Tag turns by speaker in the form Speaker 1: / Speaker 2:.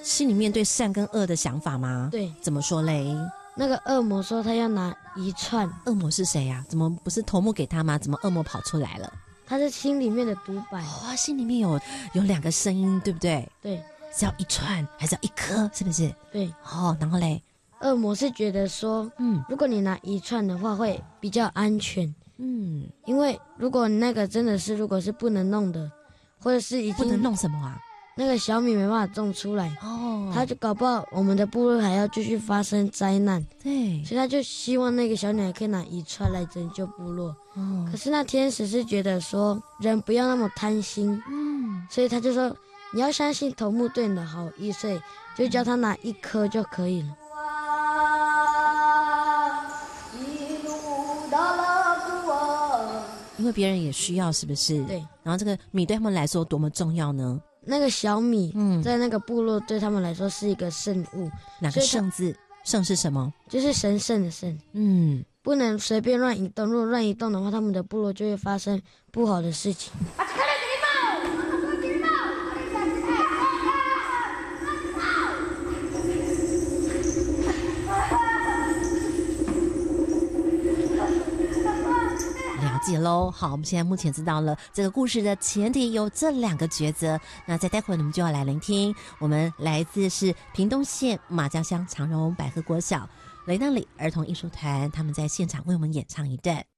Speaker 1: 心里面对善跟恶的想法吗？
Speaker 2: 对，
Speaker 1: 怎么说嘞？
Speaker 2: 那个恶魔说他要拿一串，
Speaker 1: 恶魔是谁呀？怎么不是头目给他吗？怎么恶魔跑出来了？
Speaker 2: 他是心里面的独白。
Speaker 1: 哇，心里面有两个声音，对不对？
Speaker 2: 对，
Speaker 1: 是要一串还是要一颗？是不是？
Speaker 2: 对。
Speaker 1: 然后嘞，
Speaker 2: 恶魔是觉得说，如果你拿一串的话会比较安全，因为如果那个真的是如果是不能弄的，或者是已经
Speaker 1: 不能弄什么啊？
Speaker 2: 那个小米没办法种出来，他就搞不好我们的部落还要继续发生灾难。
Speaker 1: 对，
Speaker 2: 所以他就希望那个小女孩可以拿一串来拯救部落。可是那天使是觉得说人不要那么贪心，所以他就说你要相信头目对你的好意，所以就叫他拿一颗就可以了。
Speaker 1: 因为别人也需要，是不是？
Speaker 2: 对。
Speaker 1: 然后这个米对他们来说多么重要呢？
Speaker 2: 那个小米，在那个部落对他们来说是一个圣物。
Speaker 1: 哪个圣字？圣是什么？
Speaker 2: 就是神圣的圣。不能随便乱移动，如果乱移动的话，他们的部落就会发生不好的事情。
Speaker 1: 解喽。好，我们现在目前知道了这个故事的前提有这两个抉择，那在待会儿你们就要来聆听我们来自是屏东县马家乡长荣百合国小雷荡里儿童艺术团他们在现场为我们演唱一段。